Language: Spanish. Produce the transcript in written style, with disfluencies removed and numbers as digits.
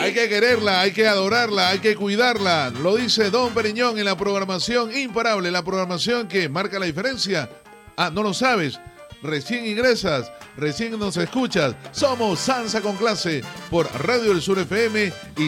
Hay que quererla, hay que adorarla, hay que cuidarla. Lo dice Don Periñón en la programación imparable, la programación que marca la diferencia. Ah, ¿no lo sabes? Recién ingresas, recién nos escuchas. Somos Salsa con Clase por Radio del Sur FM y